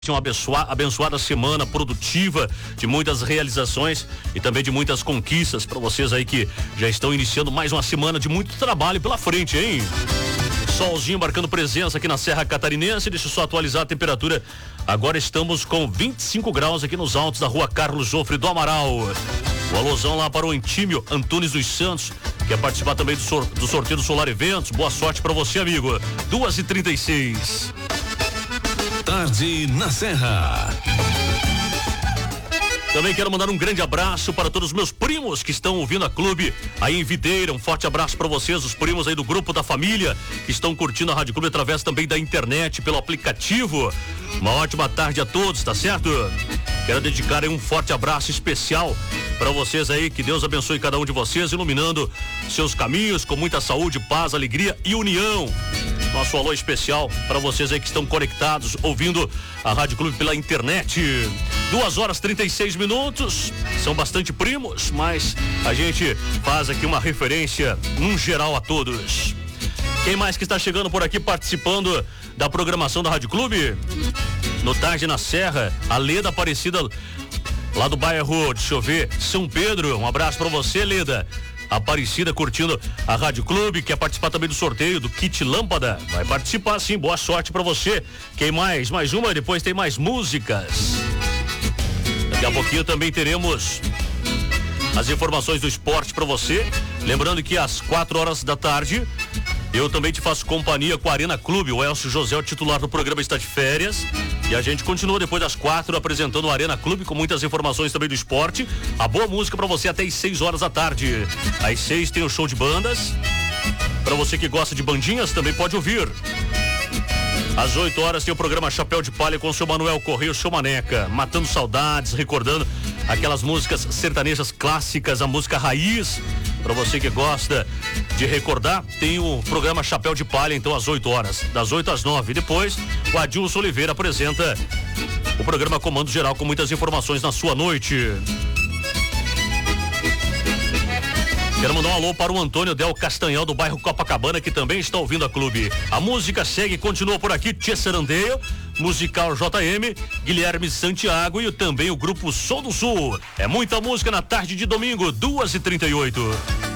Uma abençoada semana produtiva, de muitas realizações e também de muitas conquistas para vocês aí que já estão iniciando mais uma semana de muito trabalho pela frente, hein? Solzinho marcando presença aqui na Serra Catarinense. Deixa eu só atualizar a temperatura. Agora estamos com 25 graus aqui nos altos da rua Carlos Jofre do Amaral. O alusão lá para o Antímio Antunes dos Santos, quer participar também do sorteio do Solar Eventos. Boa sorte para você, amigo. 2h36. Tarde na Serra. Também quero mandar um grande abraço para todos os meus primos que estão ouvindo a Clube aí em Videira. Um forte abraço para vocês, os primos aí do grupo da família que estão curtindo a Rádio Clube através também da internet, pelo aplicativo. Uma ótima tarde a todos, tá certo? Quero dedicar aí um forte abraço especial para vocês aí, que Deus abençoe cada um de vocês, iluminando seus caminhos com muita saúde, paz, alegria e união. Nosso alô especial para vocês aí que estão conectados, ouvindo a Rádio Clube pela internet. 2h36. São bastante primos, mas a gente faz aqui uma referência num geral a todos. Quem mais que está chegando por aqui participando da programação da Rádio Clube? No Tarde na Serra, a Leda Aparecida, lá do bairro, deixa eu ver, São Pedro. Um abraço para você, Leda Aparecida, curtindo a Rádio Clube, quer participar também do sorteio do kit lâmpada. Vai participar sim, boa sorte pra você. Quem mais? Mais uma, depois tem mais músicas. Daqui a pouquinho também teremos as informações do esporte pra você. Lembrando que às 4h da tarde eu também te faço companhia com a Arena Clube. O Elcio José, o titular do programa, está de férias. E a gente continua depois das 4 apresentando o Arena Clube com muitas informações também do esporte. A boa música para você até às 6h da tarde. Às 6 tem o show de bandas. Para você que gosta de bandinhas, também pode ouvir. Às 8h tem o programa Chapéu de Palha com o seu Manuel Correia, o seu Maneca. Matando saudades, recordando aquelas músicas sertanejas clássicas, a música raiz. Para você que gosta de recordar, tem o programa Chapéu de Palha, então às 8h, das 8 às 9. Depois, o Adilson Oliveira apresenta o programa Comando Geral com muitas informações na sua noite. Quero mandar um alô para o Antônio Del Castanhal, do bairro Copacabana, que também está ouvindo a Clube. A música segue e continua por aqui. Tia Sarandeio, Musical JM, Guilherme Santiago e também o grupo Som do Sul. É muita música na tarde de domingo, 2h38.